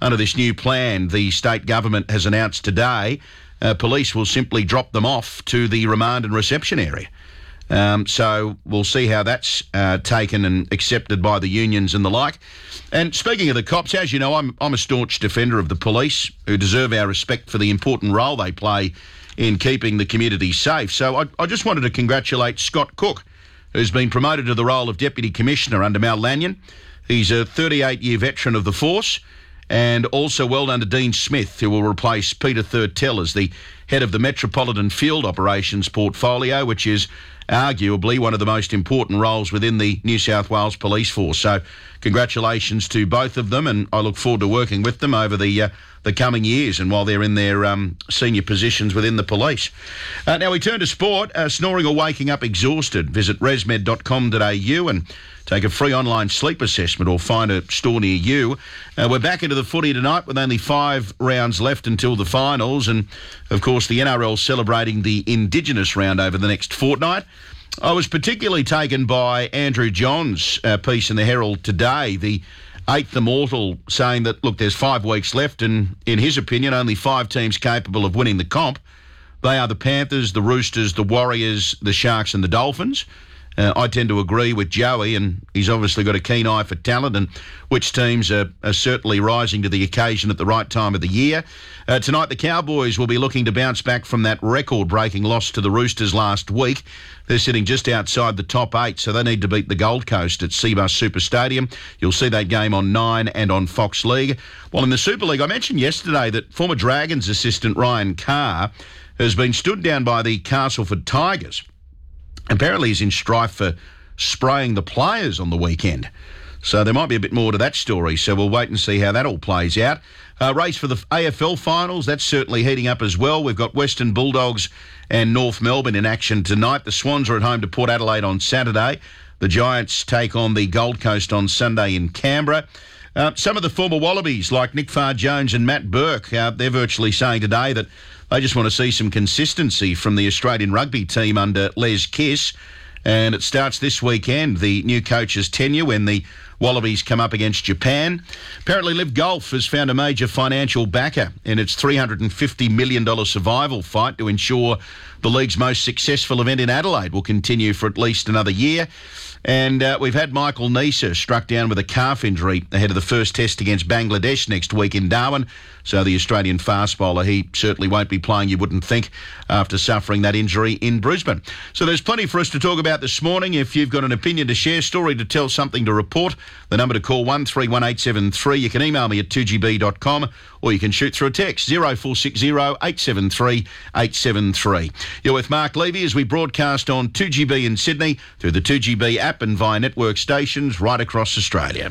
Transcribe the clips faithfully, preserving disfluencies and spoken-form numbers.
under this new plan the state government has announced today, uh, police will simply drop them off to the remand and reception area. Um, so we'll see how that's uh, taken and accepted by the unions and the like. And speaking of the cops, as you know, I'm, I'm a staunch defender of the police, who deserve our respect for the important role they play in keeping the community safe. So I, I just wanted to congratulate Scott Cook, who's been promoted to the role of Deputy Commissioner under Mal Lanyon. He's a thirty-eight-year veteran of the force, and also well done to Dean Smith, who will replace Peter Thurtell as the head of the Metropolitan Field Operations portfolio, which is arguably one of the most important roles within the New South Wales Police Force. So congratulations to both of them, and I look forward to working with them over the uh, the coming years and while they're in their um, senior positions within the police. Uh, now we turn to sport. Uh, snoring or waking up exhausted? Visit resmed dot com dot a u and take a free online sleep assessment or find a store near you. Uh, we're back into the footy tonight with only five rounds left until the finals, and of course the N R L celebrating the Indigenous round over the next fortnight. I was particularly taken by Andrew Johns' uh, piece in the Herald today, the eighth immortal, saying that, look, there's five weeks left and, in his opinion, only five teams capable of winning the comp. They are the Panthers, the Roosters, the Warriors, the Sharks and the Dolphins. Uh, I tend to agree with Joey, and he's obviously got a keen eye for talent and which teams are, are certainly rising to the occasion at the right time of the year. Uh, tonight, the Cowboys will be looking to bounce back from that record-breaking loss to the Roosters last week. They're sitting just outside the top eight, so they need to beat the Gold Coast at Cbus Super Stadium. You'll see that game on Nine and on Fox League. Well, in the Super League, I mentioned yesterday that former Dragons assistant Ryan Carr has been stood down by the Castleford Tigers. Apparently he's in strife for spraying the players on the weekend. So there might be a bit more to that story, so we'll wait and see how that all plays out. Uh, race for the A F L finals, that's certainly heating up as well. We've got Western Bulldogs and North Melbourne in action tonight. The Swans are at home to Port Adelaide on Saturday. The Giants take on the Gold Coast on Sunday in Canberra. Uh, some of the former Wallabies, like Nick Farr-Jones and Matt Burke, uh, they're virtually saying today that they just want to see some consistency from the Australian rugby team under Les Kiss. And it starts this weekend, the new coach's tenure, when the Wallabies come up against Japan. Apparently Liv Golf has found a major financial backer in its three hundred fifty million dollars survival fight to ensure the league's most successful event in Adelaide will continue for at least another year. And uh, we've had Michael Neser struck down with a calf injury ahead of the first test against Bangladesh next week in Darwin. So the Australian fast bowler, he certainly won't be playing, you wouldn't think, after suffering that injury in Brisbane. So there's plenty for us to talk about this morning. If you've got an opinion to share, story to tell, something to report, the number to call one three one eight seven three. You can email me at two g b dot com or you can shoot through a text zero four six zero eight seven three eight seven three. You're with Mark Levy as we broadcast on two G B in Sydney through the two G B app and via network stations right across Australia.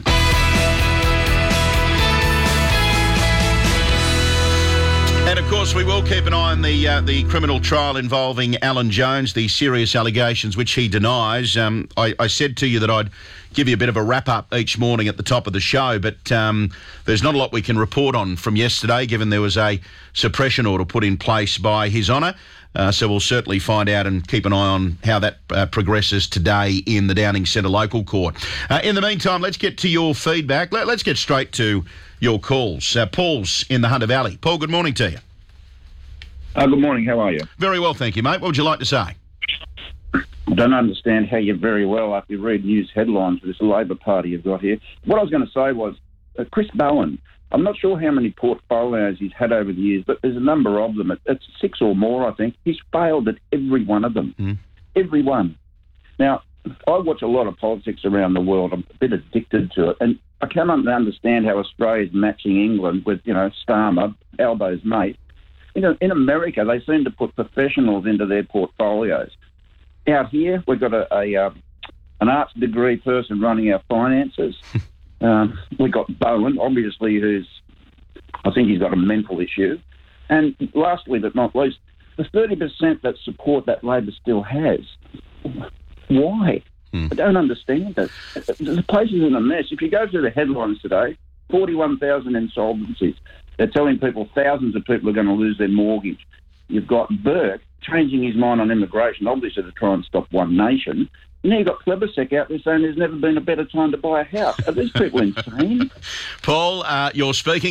And, of course, we will keep an eye on the uh, the criminal trial involving Alan Jones, the serious allegations which he denies. Um, I, I said to you that I'd give you a bit of a wrap-up each morning at the top of the show, but um, there's not a lot we can report on from yesterday, given there was a suppression order put in place by His Honour. Uh, so we'll certainly find out and keep an eye on how that uh, progresses today in the Downing Centre Local Court. Uh, in the meantime, let's get to your feedback. Let, let's get straight to your calls. Uh, Paul's in the Hunter Valley. Paul, good morning to you. Uh, good morning. How are you? Very well, thank you, mate. What would you like to say? I don't understand how you're very well after you read news headlines for this Labor Party you've got here. What I was going to say was, uh, Chris Bowen, I'm not sure how many portfolios he's had over the years, but there's a number of them. It's six or more, I think. He's failed at every one of them. Mm. Every one. Now, I watch a lot of politics around the world. I'm a bit addicted to it. And I cannot understand how Australia's matching England with, you know, Starmer, Albo's mate. You know, in America, they seem to put professionals into their portfolios. Out here, we've got a, a uh, an arts degree person running our finances. um, we've got Bowen, obviously, who's, I think he's got a mental issue. And lastly, but not least, the thirty percent that support that Labor still has. Why? Hmm. I don't understand it. The place is in a mess. If you go through the headlines today, forty-one thousand insolvencies. They're telling people thousands of people are going to lose their mortgage. You've got Burke changing his mind on immigration, obviously to try and stop one nation. And now you've got Klebosek out there saying there's never been a better time to buy a house. Are these people insane? Paul, uh, you're speaking